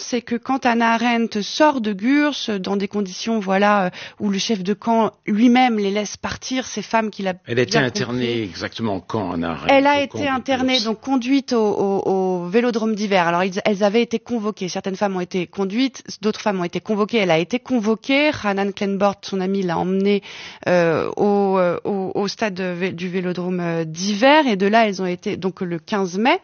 c'est que quand Hannah Arendt sort de Gurs, dans des conditions, où le chef de camp lui-même les laisse partir, ces femmes qu'il a Elle a été internée exactement quand, Hannah Arendt? Elle a été internée, donc conduite au Vélodrome d'hiver. Alors, elles avaient été convoquées. Certaines femmes ont été conduites, d'autres femmes ont été convoquées. Elle a été convoquée. Hanan Klenbort, son amie, l'a emmenée au stade du Vélodrome d'hiver. Et de là, elles ont été donc le 15 mai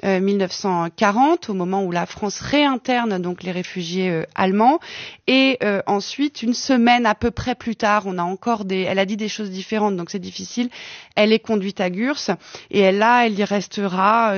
1940, au moment où la France réinterne donc les réfugiés allemands. Et ensuite, une semaine à peu près plus tard, on a encore elle a dit des choses différentes, donc c'est difficile. Elle est conduite à Gurs et elle y restera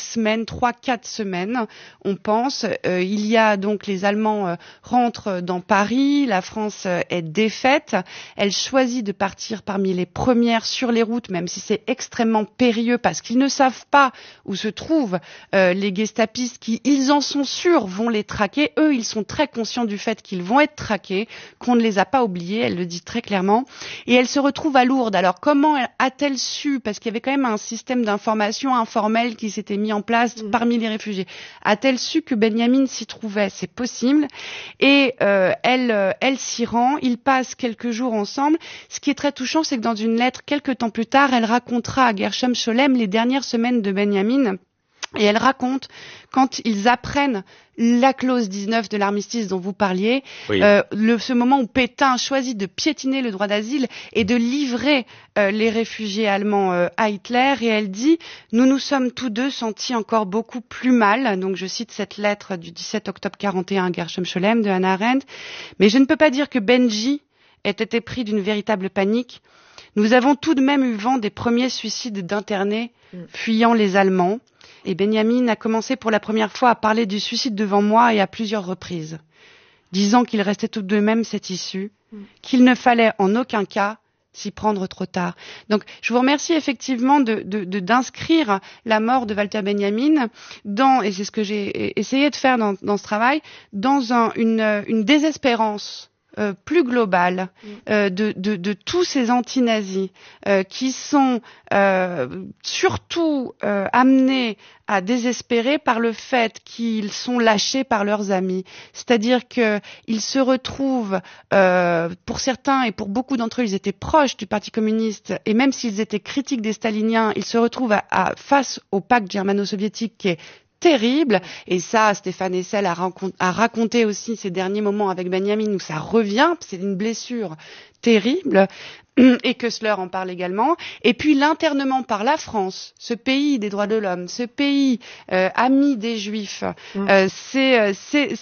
3-4 semaines, on pense. Il y a donc les Allemands rentrent dans Paris, la France est défaite. Elle choisit de partir parmi les premières sur les routes, même si c'est extrêmement périlleux parce qu'ils ne savent pas où se trouvent les gestapistes qui, ils en sont sûrs, vont les traquer. Eux, ils sont très conscients du fait qu'ils vont être traqués, qu'on ne les a pas oubliés, elle le dit très clairement. Et elle se retrouve à Lourdes. Alors comment a-t-elle su, parce qu'il y avait quand même un système d'information informel qui s'était mis en place parmi les réfugiés, a-t-elle su que Benjamin s'y trouvait? C'est possible. Et elle s'y rend, ils passent quelques jours ensemble. Ce qui est très touchant, c'est que dans une lettre, quelques temps plus tard, elle racontera à Gershom Scholem les dernières semaines de Benjamin. Et elle raconte, quand ils apprennent la clause 19 de l'armistice dont vous parliez, oui. Ce moment où Pétain choisit de piétiner le droit d'asile et de livrer les réfugiés allemands à Hitler, et elle dit « Nous nous sommes tous deux sentis encore beaucoup plus mal », donc je cite cette lettre du 17 octobre 41 à Gershom Scholem de Hannah Arendt, « mais je ne peux pas dire que Benji ait été pris d'une véritable panique. Nous avons tout de même eu vent des premiers suicides d'internés fuyant les Allemands. Et Benjamin a commencé pour la première fois à parler du suicide devant moi et à plusieurs reprises, disant qu'il restait tout de même cette issue, qu'il ne fallait en aucun cas s'y prendre trop tard. » Donc, je vous remercie effectivement d'inscrire la mort de Walter Benjamin et c'est ce que j'ai essayé de faire dans ce travail, dans une désespérance plus globale de tous ces anti-nazis qui sont surtout amenés à désespérer par le fait qu'ils sont lâchés par leurs amis. C'est-à-dire qu'ils se retrouvent, pour certains et pour beaucoup d'entre eux, ils étaient proches du Parti communiste, et même s'ils étaient critiques des staliniens, ils se retrouvent face au pacte germano-soviétique qui est terrible, et ça, Stéphane Hessel a raconté aussi ces derniers moments avec Benjamin où ça revient, c'est une blessure terrible, et Kessler en parle également. Et puis l'internement par la France, ce pays des droits de l'homme, ce pays ami des Juifs, c'est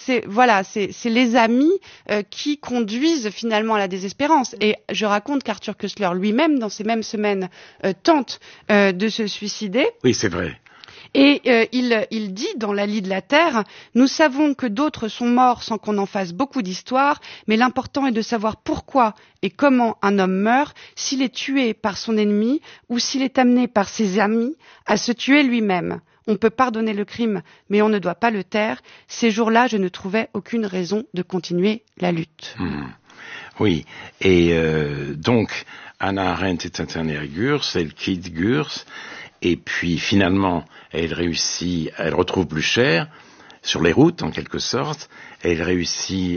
les amis qui conduisent finalement à la désespérance. Et je raconte qu'Arthur Kessler lui-même, dans ces mêmes semaines, tente de se suicider. Oui, c'est vrai. Et il dit dans La Lie de la Terre, « Nous savons que d'autres sont morts sans qu'on en fasse beaucoup d'histoire, mais l'important est de savoir pourquoi et comment un homme meurt, s'il est tué par son ennemi ou s'il est amené par ses amis à se tuer lui-même. On peut pardonner le crime, mais on ne doit pas le taire. Ces jours-là, je ne trouvais aucune raison de continuer la lutte. » Oui, et donc Hannah Arendt est internée à Gurs, elle quitte Gurs, et puis finalement elle retrouve Blücher sur les routes en quelque sorte, elle réussit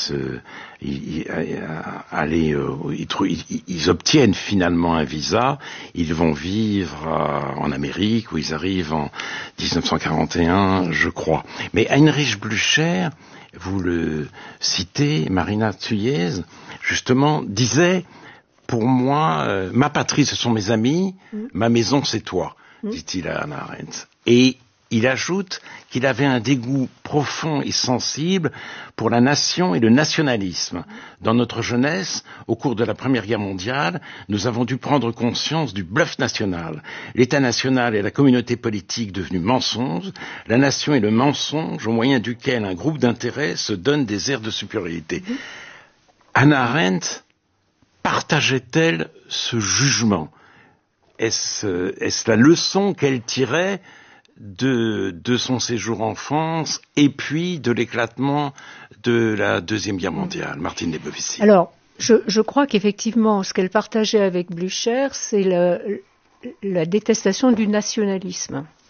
ils obtiennent finalement un visa, ils vont vivre en Amérique où ils arrivent en 1941 je crois. Mais Heinrich Blücher, vous le citez, Marina Tsuyez, justement disait: pour moi, ma patrie, ce sont mes amis, ma maison, c'est toi, dit-il à Hannah Arendt. Et il ajoute qu'il avait un dégoût profond et sensible pour la nation et le nationalisme. Dans notre jeunesse, au cours de la Première Guerre mondiale, nous avons dû prendre conscience du bluff national. L'État national est la communauté politique devenue mensonge, la nation est le mensonge au moyen duquel un groupe d'intérêts se donne des airs de supériorité. Hannah Arendt partageait-elle ce jugement? Est-ce la leçon qu'elle tirait de son séjour en France et puis de l'éclatement de la Deuxième Guerre mondiale? Martine Lebovitzy. Alors, je crois qu'effectivement, ce qu'elle partageait avec Blücher, c'est la détestation du nationalisme.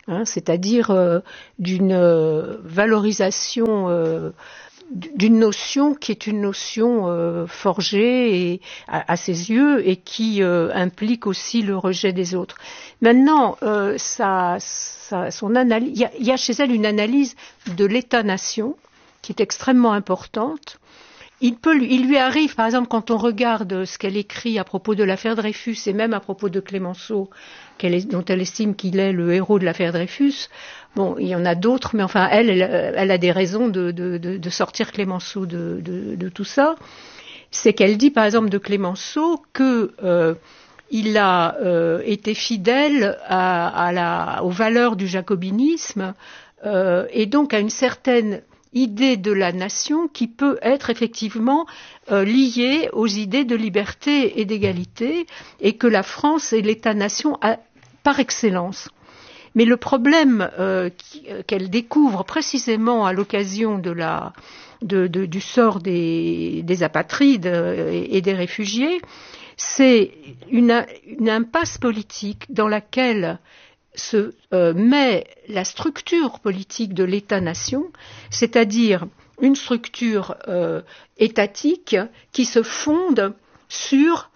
c'est-à-dire d'une valorisation d'une notion qui est une notion forgée et, à ses yeux et qui implique aussi le rejet des autres. Maintenant, son analyse, il y a chez elle une analyse de l'État-nation qui est extrêmement importante. Il lui arrive, par exemple, quand on regarde ce qu'elle écrit à propos de l'affaire Dreyfus et même à propos de Clémenceau, dont elle estime qu'il est le héros de l'affaire Dreyfus. Bon, il y en a d'autres, mais enfin, elle a des raisons de sortir Clémenceau de tout ça. C'est qu'elle dit, par exemple, de Clémenceau que il a été fidèle aux valeurs du jacobinisme et donc à une certaine idée de la nation qui peut être effectivement liée aux idées de liberté et d'égalité, et que la France est l'État-nation par excellence. Mais le problème qu'elle découvre précisément à l'occasion du sort des apatrides et des réfugiés, c'est une impasse politique dans laquelle se met la structure politique de l'État-nation, c'est-à-dire une structure étatique qui se fonde sur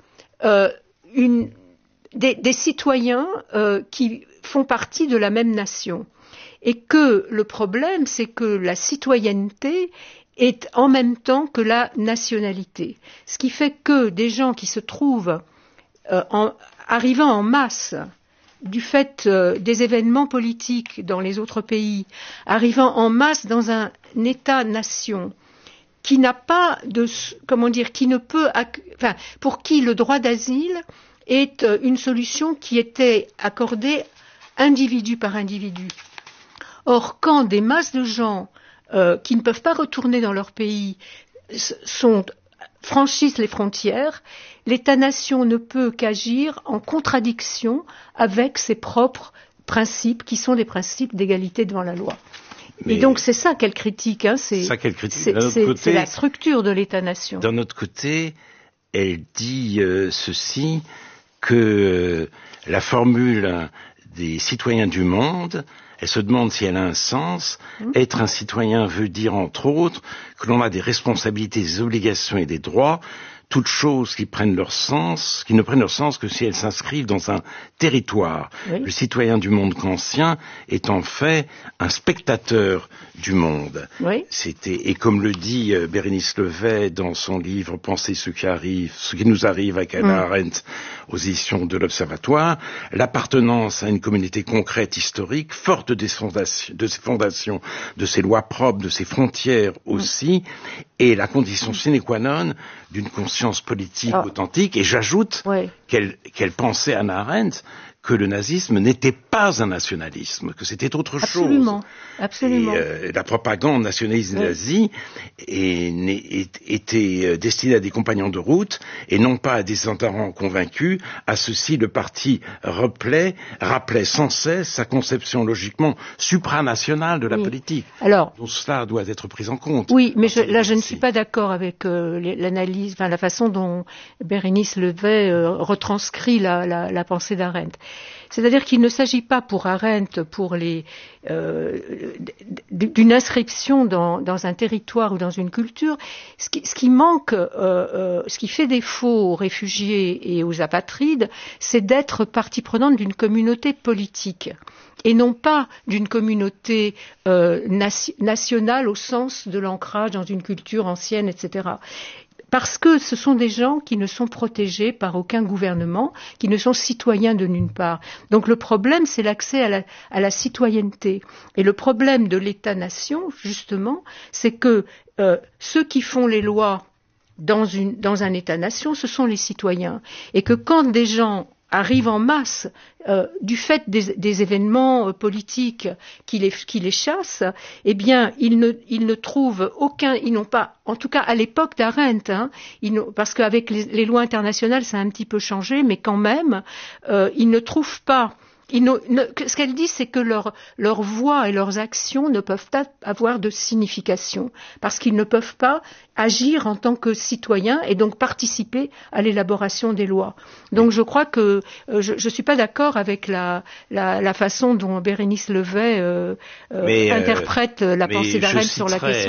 des citoyens qui font partie de la même nation. Et que le problème, c'est que la citoyenneté est en même temps que la nationalité. Ce qui fait que des gens qui se trouvent arrivant en masse du fait des événements politiques dans les autres pays, arrivant en masse dans un État-nation qui n'a pas qui ne peut, pour qui le droit d'asile est une solution qui était accordée individu par individu. Or, quand des masses de gens qui ne peuvent pas retourner dans leur pays franchissent les frontières, l'État-nation ne peut qu'agir en contradiction avec ses propres principes, qui sont des principes d'égalité devant la loi. Et donc c'est ça qu'elle critique, c'est la structure de l'État-nation. D'un autre côté, elle dit ceci, que la formule des citoyens du monde, elle se demande si elle a un sens. Être un citoyen veut dire, entre autres, que l'on a des responsabilités, des obligations et des droits, toutes choses qui ne prennent leur sens que si elles s'inscrivent dans un territoire. Oui. Le citoyen du monde kantien est en fait un spectateur du monde. Oui. Et comme le dit Bérénice Levet dans son livre Penser ce qui nous arrive avec Hannah Arendt aux éditions de l'Observatoire, l'appartenance à une communauté concrète historique, forte de ses fondations, de ses lois propres, de ses frontières aussi, est la condition sine qua non d'une conscience politique authentique. Et j'ajoute qu'elle pensait, Hannah Arendt, que le nazisme n'était pas un nationalisme, que c'était autre chose. Absolument. Et la propagande nationaliste nazie était destinée à des compagnons de route et non pas à des adhérents convaincus. À ceci, le parti rappelait sans cesse sa conception logiquement supranationale de la politique. Alors, donc cela doit être pris en compte. Oui, mais je ne suis pas d'accord avec l'analyse, la façon dont Bérénice Levet retranscrit la pensée d'Arendt. C'est-à-dire qu'il ne s'agit pas pour Arendt, d'une inscription dans un territoire ou dans une culture. Ce qui manque, ce qui fait défaut aux réfugiés et aux apatrides, c'est d'être partie prenante d'une communauté politique et non pas d'une communauté nationale au sens de l'ancrage dans une culture ancienne, etc. Parce que ce sont des gens qui ne sont protégés par aucun gouvernement, qui ne sont citoyens de nulle part. Donc le problème, c'est l'accès à la citoyenneté. Et le problème de l'État-nation, justement, c'est que ceux qui font les lois dans un État-nation, ce sont les citoyens. Et que quand des gens arrivent en masse du fait des événements politiques qui les chassent, eh bien ils ne trouvent ils n'ont pas, en tout cas à l'époque d'Arendt, parce qu'avec les lois internationales ça a un petit peu changé, mais quand même ils ne trouvent pas Ce qu'elle dit, c'est que leur voix et leurs actions ne peuvent pas avoir de signification, parce qu'ils ne peuvent pas agir en tant que citoyens et donc participer à l'élaboration des lois. Donc je crois que je suis pas d'accord avec la façon dont Bérénice Levet interprète la pensée d'Arendt sur la question